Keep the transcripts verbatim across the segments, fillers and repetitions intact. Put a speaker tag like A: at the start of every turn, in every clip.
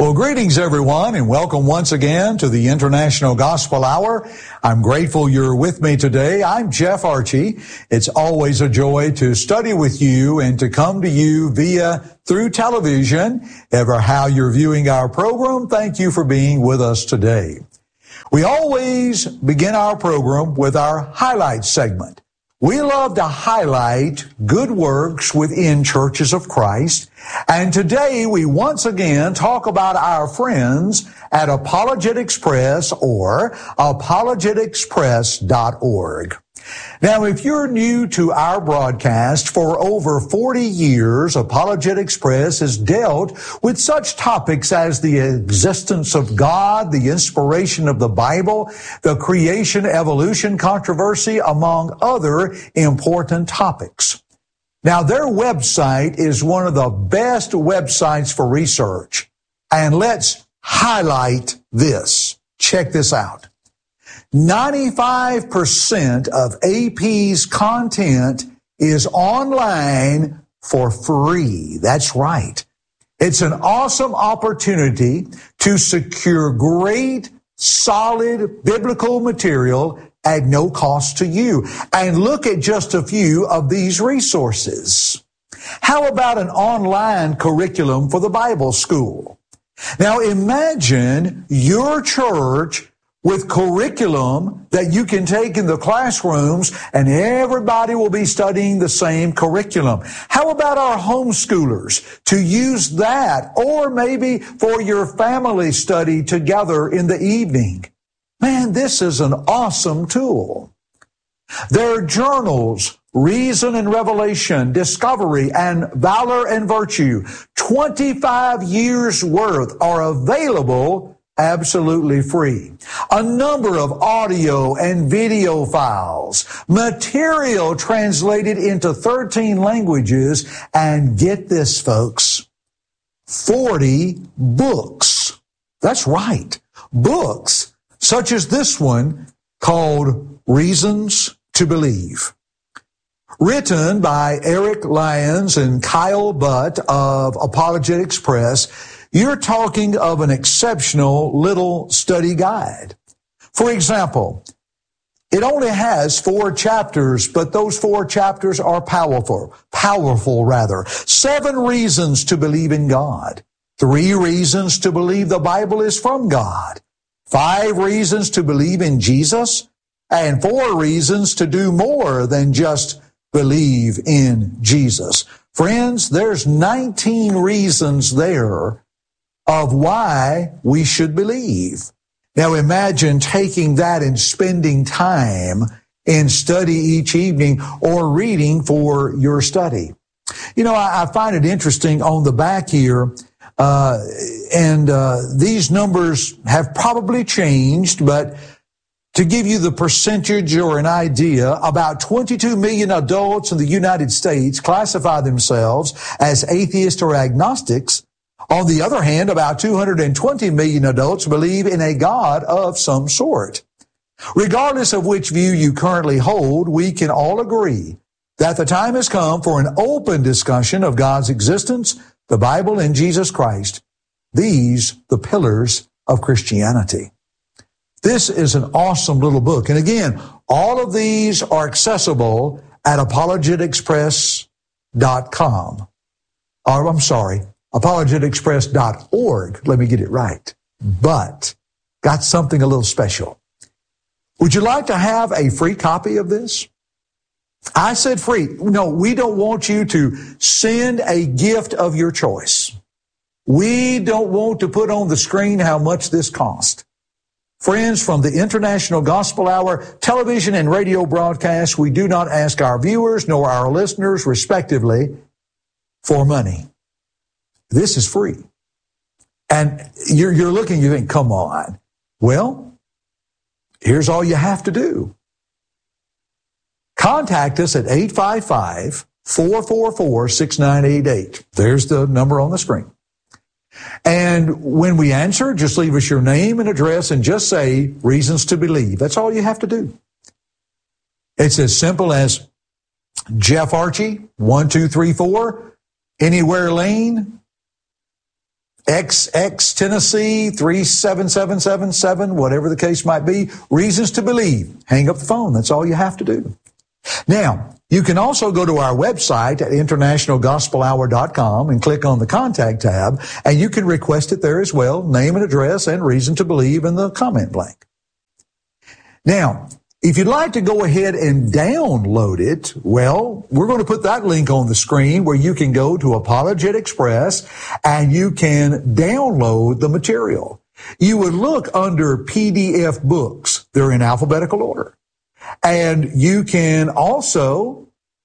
A: Well, greetings, everyone, and welcome once again to the International Gospel Hour. I'm grateful you're with me today. I'm Jeff Archie. It's always a joy to study with you and to come to you via through television. Ever how you're viewing our program, thank you for being with us today. We always begin our program with our highlight segment. We love to highlight good works within churches of Christ. And today we once again talk about our friends at Apologetics Press or apologetics press dot org. Now, if you're new to our broadcast, for over forty years, Apologetics Press has dealt with such topics as the existence of God, the inspiration of the Bible, the creation-evolution controversy, among other important topics. Now, their website is one of the best websites for research. And let's highlight this. Check this out. ninety-five percent of A P's content is online for free. That's right. It's an awesome opportunity to secure great, solid biblical material at no cost to you. And look at just a few of these resources. How about an online curriculum for the Bible school? Now imagine your church with curriculum that you can take in the classrooms, and everybody will be studying the same curriculum. How about our homeschoolers to use that, or maybe for your family study together in the evening? Man, this is an awesome tool. There are journals, Reason and Revelation, Discovery, and Valor and Virtue. twenty-five years worth are available absolutely free. A number of audio and video files, material translated into thirteen languages, and get this, folks, forty books. That's right, books such as this one called Reasons to Believe. Written by Eric Lyons and Kyle Butt of Apologetics Press, you're talking of an exceptional little study guide. For example, it only has four chapters, but those four chapters are powerful, powerful rather. Seven reasons to believe in God. Three reasons to believe the Bible is from God. Five reasons to believe in Jesus. And four reasons to do more than just believe in Jesus. Friends, there's nineteen reasons there of why we should believe. Now imagine taking that and spending time in study each evening or reading for your study. You know, I, I find it interesting on the back here, uh, and uh, these numbers have probably changed, but to give you the percentage or an idea, about twenty-two million adults in the United States classify themselves as atheists or agnostics. On the other hand, about two hundred twenty million adults believe in a God of some sort. Regardless of which view you currently hold, we can all agree that the time has come for an open discussion of God's existence, the Bible, and Jesus Christ. These, the pillars of Christianity. This is an awesome little book. And again, all of these are accessible at apologetics press dot com. Or, I'm sorry, apologetics press dot org. Let me get it right. But got something a little special. Would you like to have a free copy of this? I said free. No, we don't want you to send a gift of your choice. We don't want to put on the screen how much this cost. Friends, from the International Gospel Hour television and radio broadcast, we do not ask our viewers nor our listeners, respectively, for money. This is free. And you're, you're looking, you think, come on. Well, here's all you have to do. Contact us at eight five five, four four four, six nine eight eight. There's the number on the screen. And when we answer, just leave us your name and address and just say reasons to believe. That's all you have to do. It's as simple as Jeff Archie, one two three four, Anywhere Lane, X X Tennessee three seven seven seven seven, whatever the case might be, reasons to believe. Hang up the phone. That's all you have to do. Now, you can also go to our website at international gospel hour dot com and click on the contact tab, and you can request it there as well, name and address and reason to believe in the comment blank. Now, if you'd like to go ahead and download it, well, we're going to put that link on the screen where you can go to Apologet Express and you can download the material. You would look under P D F books. They're in alphabetical order. And you can also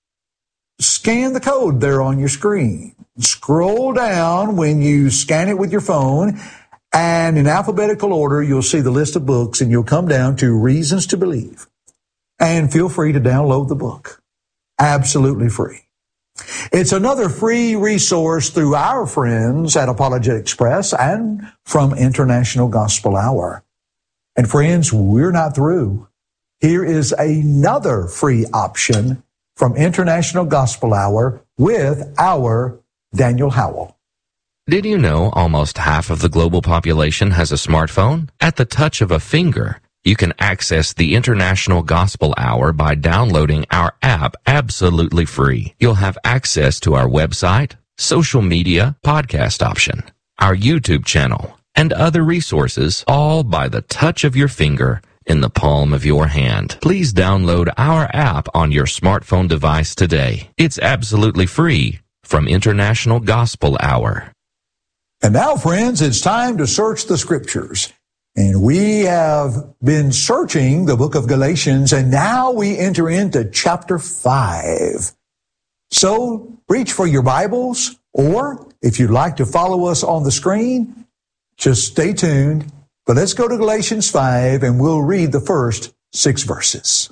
A: scan the code there on your screen. Scroll down when you scan it with your phone, and in alphabetical order, you'll see the list of books, and you'll come down to Reasons to Believe. And feel free to download the book. Absolutely free. It's another free resource through our friends at Apologet Express and from International Gospel Hour. And friends, we're not through. Here is another free option from International Gospel Hour with our Daniel Howell.
B: Did you know almost half of the global population has a smartphone? At the touch of a finger, you can access the International Gospel Hour by downloading our app absolutely free. You'll have access to our website, social media, podcast option, our YouTube channel, and other resources, all by the touch of your finger in the palm of your hand. Please download our app on your smartphone device today. It's absolutely free from International Gospel Hour.
A: And now, friends, it's time to search the Scriptures. And we have been searching the book of Galatians, and now we enter into chapter five. So reach for your Bibles, or if you'd like to follow us on the screen, just stay tuned. But let's go to Galatians five, and we'll read the first six verses.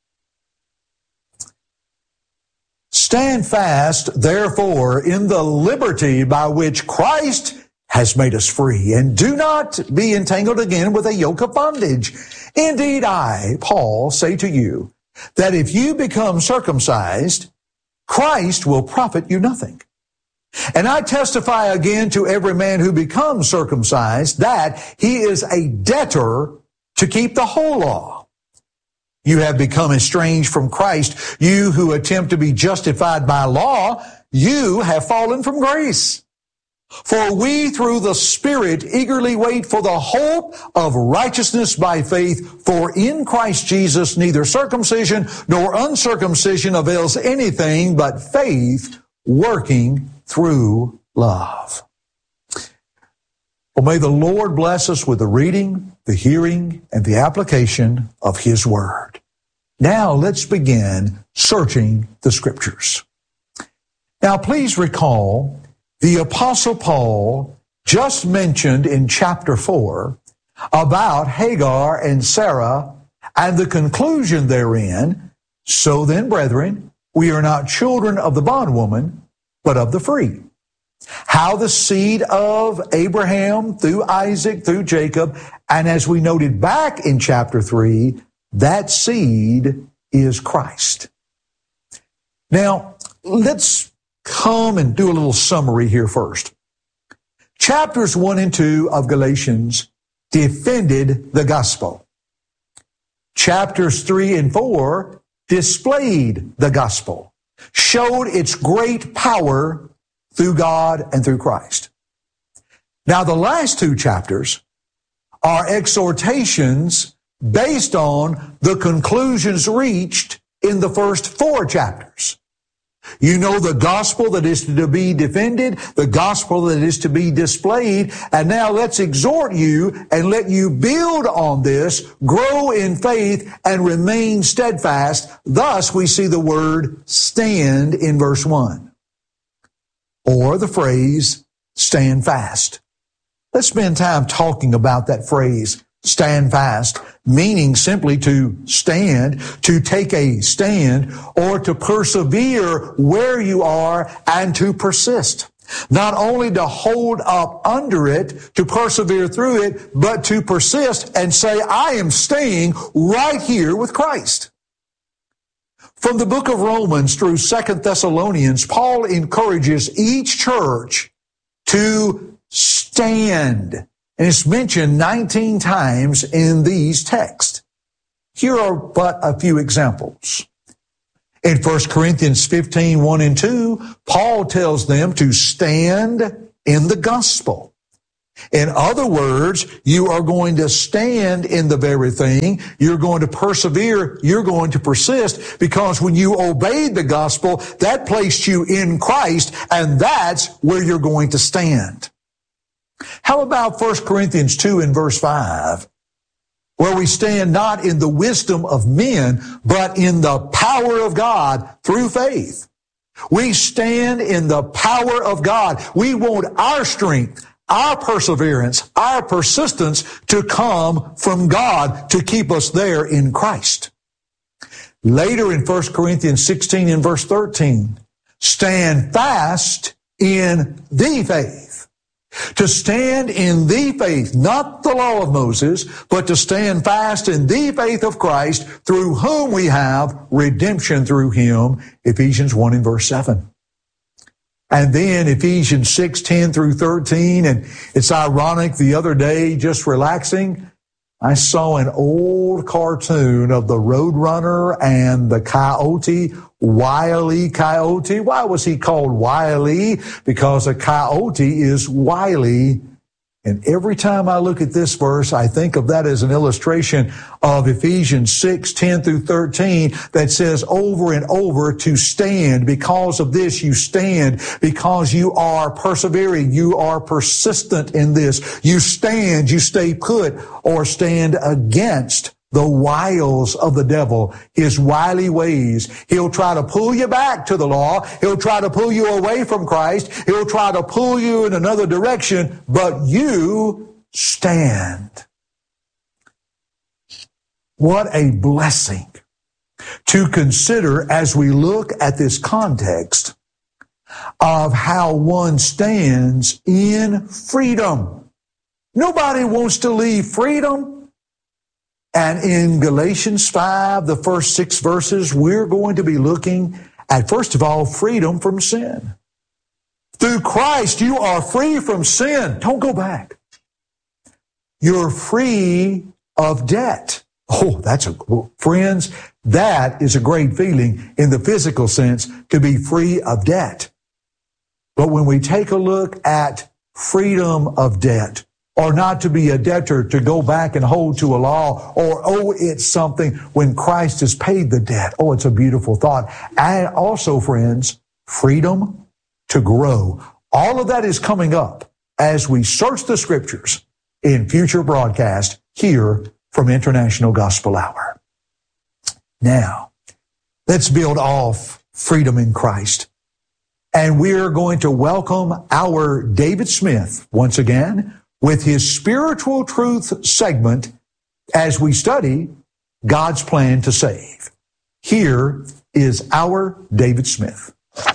A: Stand fast, therefore, in the liberty by which Christ has made us free, and do not be entangled again with a yoke of bondage. Indeed, I, Paul, say to you that if you become circumcised, Christ will profit you nothing. And I testify again to every man who becomes circumcised that he is a debtor to keep the whole law. You have become estranged from Christ. You who attempt to be justified by law, you have fallen from grace. For we through the Spirit eagerly wait for the hope of righteousness by faith. For in Christ Jesus neither circumcision nor uncircumcision avails anything but faith working through love. Well, may the Lord bless us with the reading, the hearing, and the application of His Word. Now let's begin searching the Scriptures. Now please recall the Apostle Paul just mentioned in chapter four about Hagar and Sarah and the conclusion therein. So then, brethren, we are not children of the bondwoman, but of the free. How the seed of Abraham through Isaac, through Jacob, and as we noted back in chapter three, that seed is Christ. Now, let's come and do a little summary here first. Chapters one and two of Galatians defended the gospel. Chapters three and four displayed the gospel, showed its great power through God and through Christ. Now, the last two chapters are exhortations based on the conclusions reached in the first four chapters. You know the gospel that is to be defended, the gospel that is to be displayed, and now let's exhort you and let you build on this, grow in faith, and remain steadfast. Thus we see the word stand in verse one, or the phrase stand fast. Let's spend time talking about that phrase, stand fast, meaning simply to stand, to take a stand, or to persevere where you are and to persist. Not only to hold up under it, to persevere through it, but to persist and say, I am staying right here with Christ. From the book of Romans through Second Thessalonians, Paul encourages each church to stand stand. And it's mentioned nineteen times in these texts. Here are but a few examples. In First Corinthians fifteen, one and two, Paul tells them to stand in the gospel. In other words, you are going to stand in the very thing. You're going to persevere. You're going to persist, because when you obeyed the gospel, that placed you in Christ, and that's where you're going to stand. How about First Corinthians two and verse five, where we stand not in the wisdom of men, but in the power of God through faith. We stand in the power of God. We want our strength, our perseverance, our persistence to come from God to keep us there in Christ. Later in First Corinthians sixteen and verse thirteen, stand fast in the faith. To stand in the faith, not the law of Moses, but to stand fast in the faith of Christ, through whom we have redemption through him, Ephesians one and verse seven. And then Ephesians six, ten through thirteen, and it's ironic, the other day, just relaxing, I saw an old cartoon of the Roadrunner and the coyote, Wile E. Coyote. Why was he called Wile E? Because a coyote is wily. And every time I look at this verse, I think of that as an illustration of Ephesians six, ten through thirteen, that says over and over to stand. Because of this, you stand. Because you are persevering. You are persistent in this. You stand, you stay put, or stand against the wiles of the devil, his wily ways. He'll try to pull you back to the law. He'll try to pull you away from Christ. He'll try to pull you in another direction, but you stand. What a blessing to consider as we look at this context of how one stands in freedom. Nobody wants to leave freedom. And in Galatians five, the first six verses, we're going to be looking at, first of all, freedom from sin. Through Christ, you are free from sin. Don't go back. You're free of debt. Oh, that's a, friends, that is a great feeling in the physical sense, to be free of debt. But when we take a look at freedom of debt, or not to be a debtor, to go back and hold to a law, or owe it something when Christ has paid the debt. Oh, it's a beautiful thought. And also, friends, freedom to grow. All of that is coming up as we search the scriptures in future broadcasts here from International Gospel Hour. Now, let's build off freedom in Christ. And we're going to welcome our David Smith once again with his Spiritual Truth segment as we study God's plan to save. Here is our David Smith.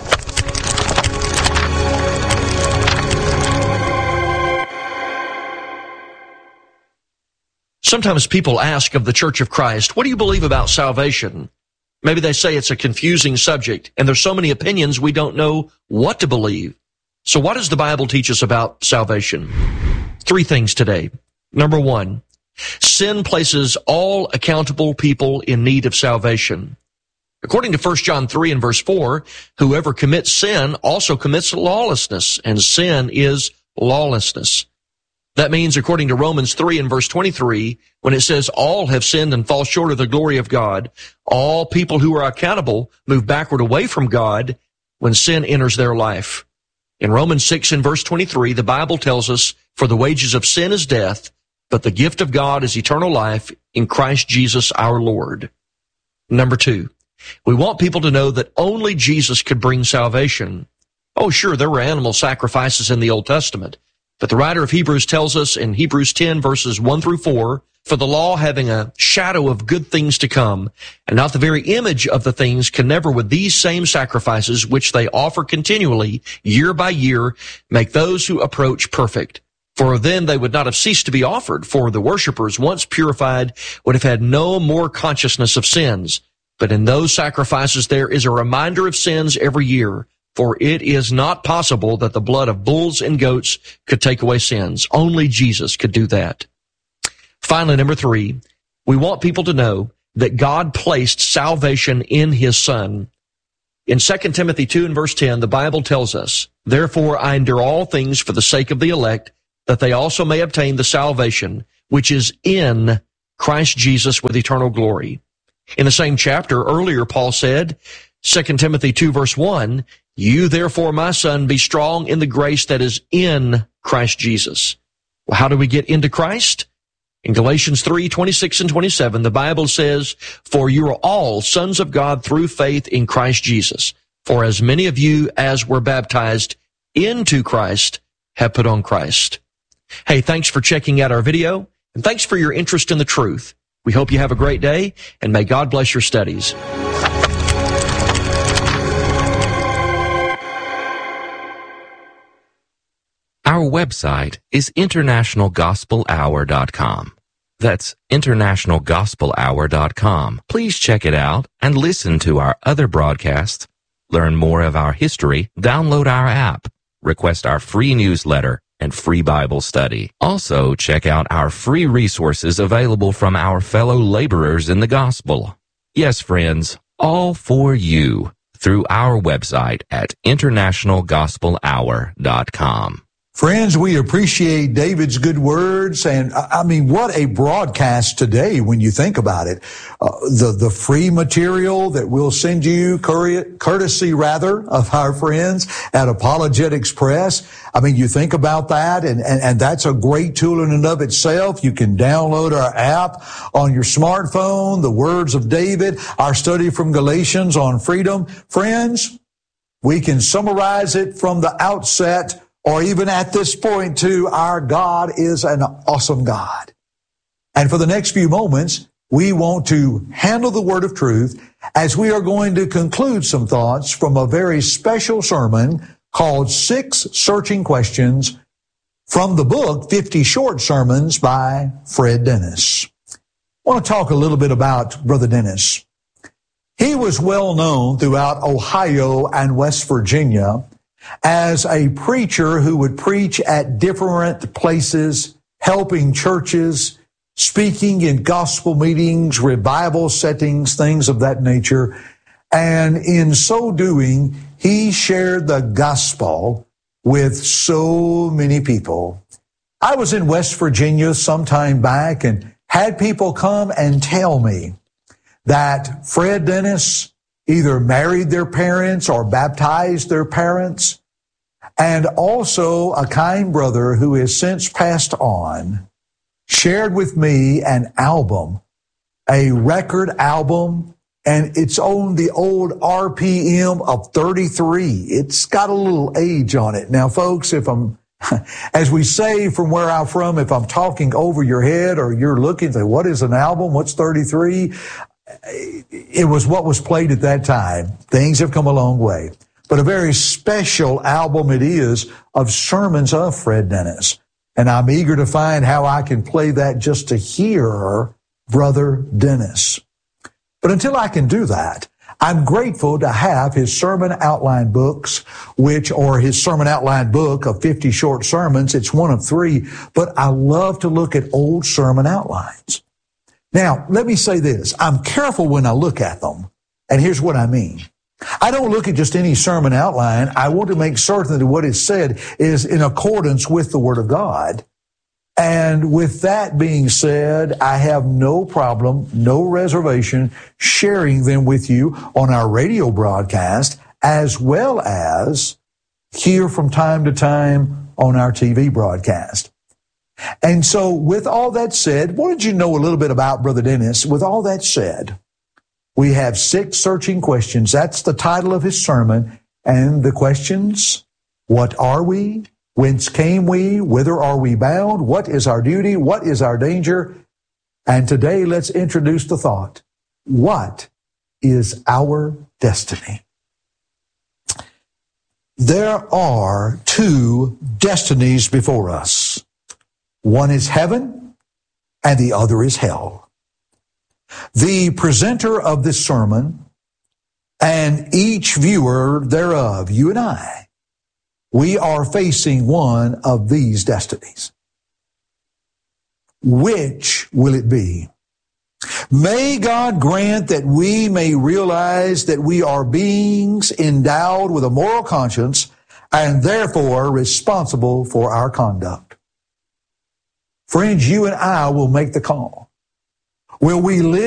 C: Sometimes people ask of the Church of Christ, what do you believe about salvation? Maybe they say it's a confusing subject, and there's so many opinions we don't know what to believe. So what does the Bible teach us about salvation? Three things today. Number one, sin places all accountable people in need of salvation. According to First John three and verse four, whoever commits sin also commits lawlessness, and sin is lawlessness. That means, according to Romans three and verse twenty-three, when it says all have sinned and fall short of the glory of God, all people who are accountable move backward away from God when sin enters their life. In Romans six and verse twenty-three, the Bible tells us, for the wages of sin is death, but the gift of God is eternal life in Christ Jesus our Lord. Number two, we want people to know that only Jesus could bring salvation. Oh, sure, there were animal sacrifices in the Old Testament, but the writer of Hebrews tells us in Hebrews ten verses one through four, for the law having a shadow of good things to come, and not the very image of the things, can never with these same sacrifices, which they offer continually, year by year, make those who approach perfect. For then they would not have ceased to be offered, for the worshippers, once purified, would have had no more consciousness of sins. But in those sacrifices there is a reminder of sins every year, For it is not possible that the blood of bulls and goats could take away sins. Only Jesus could do that. Finally, number three, we want people to know that God placed salvation in his Son. In Second Timothy two and verse ten, the Bible tells us, "Therefore I endure all things for the sake of the elect, that they also may obtain the salvation which is in Christ Jesus with eternal glory." In the same chapter, earlier, Paul said, Second Timothy two verse one, "You therefore, my son, be strong in the grace that is in Christ Jesus." Well, how do we get into Christ? In Galatians three twenty-six and twenty-seven, the Bible says, "For you are all sons of God through faith in Christ Jesus. For as many of you as were baptized into Christ have put on Christ." Hey, thanks for checking out our video, and thanks for your interest in the truth. We hope you have a great day, and may God bless your studies.
B: Our website is international gospel hour dot com. That's international gospel hour dot com. Please check it out and listen to our other broadcasts, learn more of our history, download our app, request our free newsletter, and free Bible study. Also, check out our free resources available from our fellow laborers in the gospel. Yes, friends, all for you through our website at international gospel hour dot com.
A: Friends, we appreciate David's good words, and I mean, what a broadcast today when you think about it. Uh, the the free material that we'll send you, courtesy rather, of our friends at Apologetics Press. I mean, you think about that, and, and, and that's a great tool in and of itself. You can download our app on your smartphone, the words of David, our study from Galatians on freedom. Friends, we can summarize it from the outset, or even at this point, too, our God is an awesome God. And for the next few moments, we want to handle the word of truth as we are going to conclude some thoughts from a very special sermon called Six Searching Questions from the book fifty Short Sermons by Fred Dennis. I want to talk a little bit about Brother Dennis. He was well known throughout Ohio and West Virginia as a preacher who would preach at different places, helping churches, speaking in gospel meetings, revival settings, things of that nature. And in so doing, he shared the gospel with so many people. I was in West Virginia some time back and had people come and tell me that Fred Dennis either married their parents or baptized their parents. And also a kind brother who has since passed on shared with me an album, a record album, and it's on the old R P M of thirty-three. It's got a little age on it. Now, folks, if I'm, as we say from where I'm from, if I'm talking over your head or you're looking, say, what is an album? What's thirty-three? It was what was played at that time. Things have come a long way. But a very special album it is of sermons of Fred Dennis. And I'm eager to find how I can play that just to hear Brother Dennis. But until I can do that, I'm grateful to have his sermon outline books, which, or his sermon outline book of fifty short sermons. It's one of three, but I love to look at old sermon outlines. Now, let me say this. I'm careful when I look at them. And here's what I mean. I don't look at just any sermon outline. I want to make certain that what is said is in accordance with the Word of God. And with that being said, I have no problem, no reservation sharing them with you on our radio broadcast, as well as here from time to time on our T V broadcast. And so with all that said, wanted you to know a little bit about Brother Dennis. With all that said, we have six searching questions. That's the title of his sermon. And the questions, what are we? Whence came we? Whither are we bound? What is our duty? What is our danger? And today, let's introduce the thought. What is our destiny? There are two destinies before us. One is heaven, and the other is hell. The presenter of this sermon and each viewer thereof, you and I, we are facing one of these destinies. Which will it be? May God grant that we may realize that we are beings endowed with a moral conscience and therefore responsible for our conduct. Friends, you and I will make the call. Will we live